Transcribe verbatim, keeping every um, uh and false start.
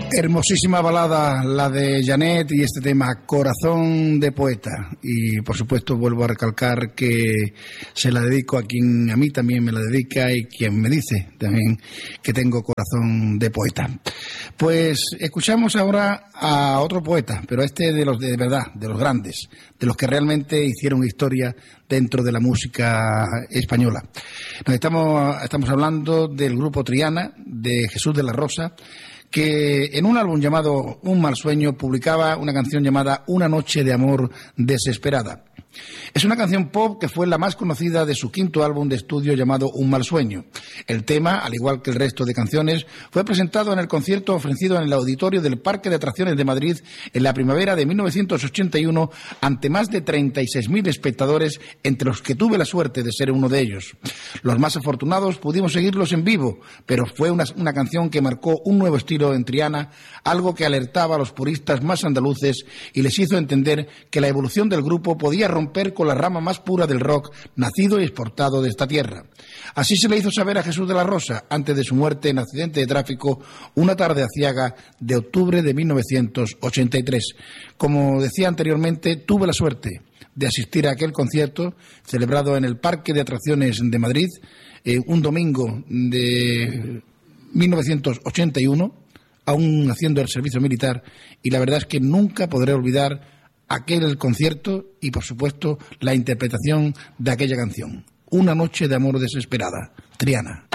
Hermosísima balada la de Janet y este tema Corazón de Poeta, y por supuesto vuelvo a recalcar que se la dedico a quien a mí también me la dedica y quien me dice también que tengo corazón de poeta. Pues escuchamos ahora a otro poeta, pero este de los de verdad, de los grandes, de los que realmente hicieron historia dentro de la música española. Nos estamos, estamos hablando del grupo Triana, de Jesús de la Rosa, que en un álbum llamado Un mal sueño publicaba una canción llamada Una noche de amor desesperada. Es una canción pop que fue la más conocida de su quinto álbum de estudio llamado Un mal sueño. El tema, al igual que el resto de canciones, fue presentado en el concierto ofrecido en el auditorio del Parque de Atracciones de Madrid en la primavera de mil novecientos ochenta y uno ante más de treinta y seis mil espectadores, entre los que tuve la suerte de ser uno de ellos. Los más afortunados pudimos seguirlos en vivo, pero fue una, una canción que marcó un nuevo estilo en Triana, algo que alertaba a los puristas más andaluces y les hizo entender que la evolución del grupo podía romper con la rama más pura del rock nacido y exportado de esta tierra. Así se le hizo saber a Jesús de la Rosa antes de su muerte en accidente de tráfico una tarde aciaga de octubre de mil novecientos ochenta y tres. Como decía anteriormente, tuve la suerte de asistir a aquel concierto celebrado en el Parque de Atracciones de Madrid eh, un domingo de mil novecientos ochenta y uno, aún haciendo el servicio militar, y la verdad es que nunca podré olvidar aquel concierto y, por supuesto, la interpretación de aquella canción. Una noche de amor desesperada. Triana.